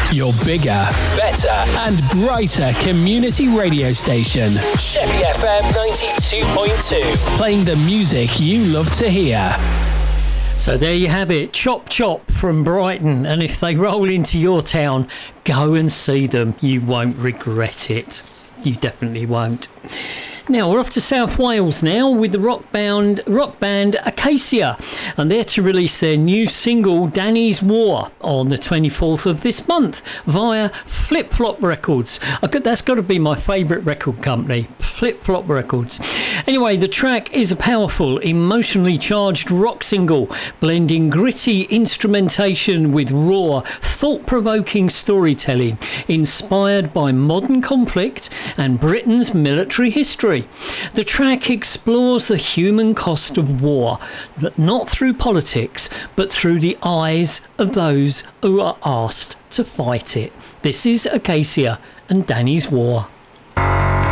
Your bigger, better and brighter community radio station. Sheppey FM 92.2. Playing the music you love to hear. So there you have it, Chop Chop from Brighton. And if they roll into your town, go and see them. You won't regret it. You definitely won't. Now, we're off to South Wales now with the rock band Acacia, and they're to release their new single Danny's War on the 24th of this month via Flip Flop Records. That's got to be my favourite record company, Flip Flop Records. Anyway, the track is a powerful, emotionally charged rock single, blending gritty instrumentation with raw, thought-provoking storytelling, inspired by modern conflict and Britain's military history. The track explores the human cost of war, not through politics, but through the eyes of those who are asked to fight it. This is Acacia and Danny's War.